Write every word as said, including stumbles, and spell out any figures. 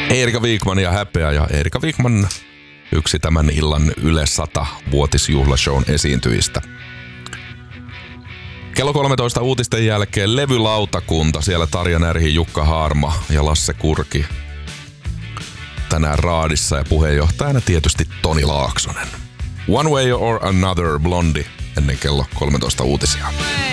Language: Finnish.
Erika Wikman ja Häpeä ja Erika Wikman yksi tämän illan Yle sata-vuotisjuhlashown esiintyjistä. Kello kolmetoista uutisten jälkeen levylautakunta, siellä Tarja Närhi, Jukka Haarma ja Lasse Kurki. Tänään raadissa ja puheenjohtajana tietysti Toni Laaksonen. One Way or Another, Blondie, ennen kello kolmetoista uutisia.